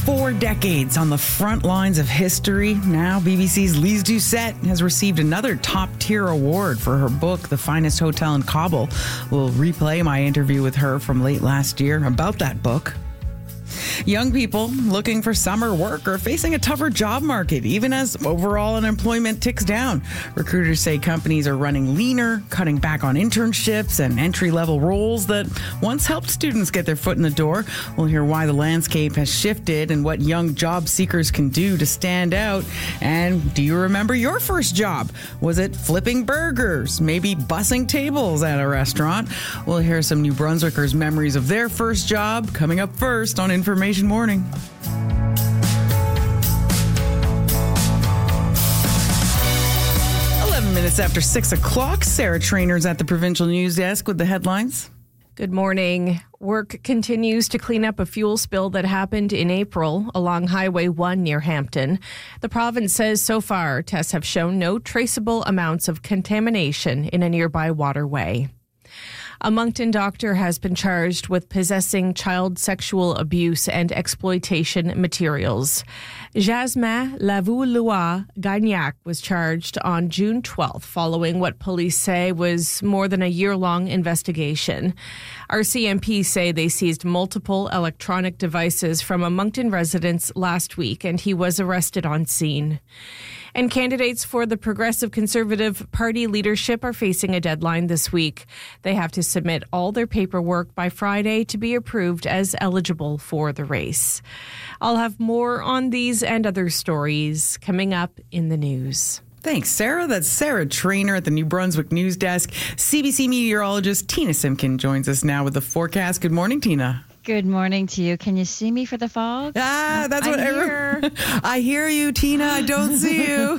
4 decades on the front lines of history. Now, BBC's Lise Doucette has received another top-tier award for her book, The Finest Hotel in Kabul. We'll replay my interview with her from late last year about that book. Young people looking for summer work are facing a tougher job market, even as overall unemployment ticks down. Recruiters say companies are running leaner, cutting back on internships and entry-level roles that once helped students get their foot in the door. We'll hear why the landscape has shifted and what young job seekers can do to stand out. And do you remember your first job? Was it flipping burgers? Maybe bussing tables at a restaurant? We'll hear some New Brunswickers' memories of their first job coming up first on Information Morning. 11 minutes after 6 o'clock, Sarah Trainer's at the Provincial News Desk with the headlines. Good morning. Work continues to clean up a fuel spill that happened in April along Highway 1 near Hampton. The province says so far tests have shown no traceable amounts of contamination in a nearby waterway. A Moncton doctor has been charged with possessing child sexual abuse and exploitation materials. Jasmin Lavoulois-Gagnac was charged on June 12th following what police say was more than a year-long investigation. RCMP say they seized multiple electronic devices from a Moncton residence last week, and he was arrested on scene. And candidates for the Progressive Conservative Party leadership are facing a deadline this week. They have to submit all their paperwork by Friday to be approved as eligible for the race. I'll have more on these and other stories coming up in the news. Thanks, Sarah. That's Sarah Trainer at the New Brunswick News Desk. CBC meteorologist Tina Simkin joins us now with the forecast. Good morning, Tina. Good morning to you. Can you see me for the fog? That's what I hear you, Tina. I don't see you.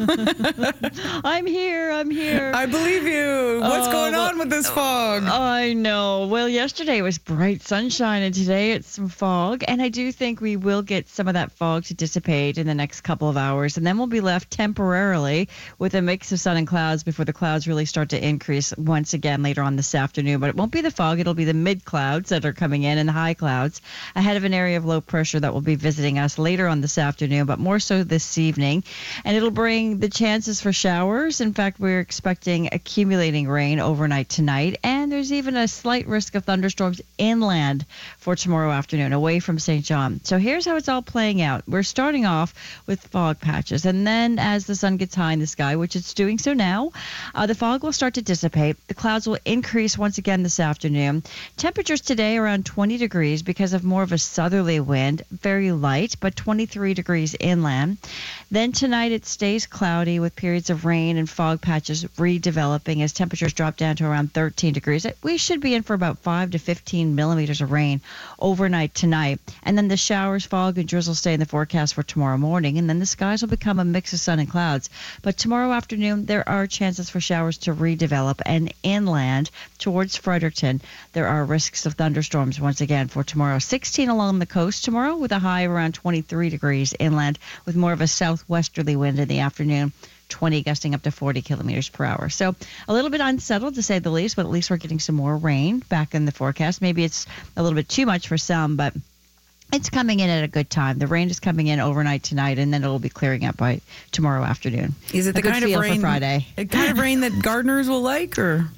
I'm here. I believe you. What's going on with this fog? I know. Well, yesterday was bright sunshine and today it's some fog. And I do think we will get some of that fog to dissipate in the next couple of hours. And then we'll be left temporarily with a mix of sun and clouds before the clouds really start to increase once again later on this afternoon. But it won't be the fog. It'll be the mid clouds that are coming in and the high clouds ahead of an area of low pressure that will be visiting us later on this afternoon, but more so this evening. And it'll bring the chances for showers. In fact, we're expecting accumulating rain overnight tonight, and there's even a slight risk of thunderstorms inland for tomorrow afternoon away from St. John. So here's how it's all playing out. We're starting off with fog patches, and then as the sun gets high in the sky, which it's doing so now, the fog will start to dissipate. The clouds will increase once again this afternoon. Temperatures today around 20 degrees because of more of a southerly wind, very light, but 23 degrees inland. Then tonight it stays cloudy with periods of rain and fog patches redeveloping as temperatures drop down to around 13 degrees. We should be in for about 5 to 15 millimeters of rain overnight tonight. And then the showers, fog, and drizzle stay in the forecast for tomorrow morning. And then the skies will become a mix of sun and clouds. But tomorrow afternoon, there are chances for showers to redevelop. And inland towards Fredericton, there are risks of thunderstorms once again for tomorrow. 16 along the coast tomorrow with a high of around 23 degrees inland with more of a southwesterly wind in the afternoon. 20 gusting up to 40 kilometers per hour. So a little bit unsettled to say the least, but at least we're getting some more rain back in the forecast. Maybe it's a little bit too much for some, but it's coming in at a good time. The rain is coming in overnight tonight, and then it'll be clearing up by tomorrow afternoon. Is it the kind of rain for Friday? The kind of rain that gardeners will like, or?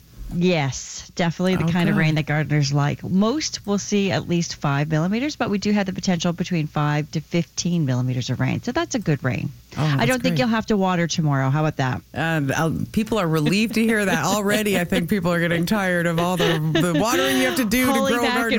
Yes, definitely the kind of rain that gardeners like. Most will see at least 5 millimeters, but we do have the potential between 5 to 15 millimeters of rain. So that's a good rain. I don't think you'll have to water tomorrow. How about that? People are relieved to hear that already. I think people are getting tired of all the watering you have to do to grow a garden